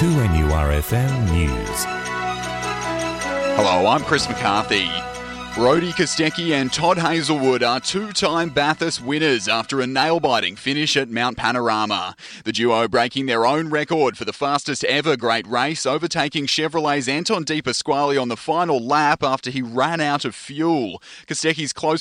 2NURFM News. Hello, I'm Chris McCarthy. Brodie Kostecki and Todd Hazelwood are two-time Bathurst winners after a nail-biting finish at Mount Panorama. The duo breaking their own record for the fastest ever Great Race, overtaking Chevrolet's Anton De Pasquale on the final lap after he ran out of fuel. Kostecki's close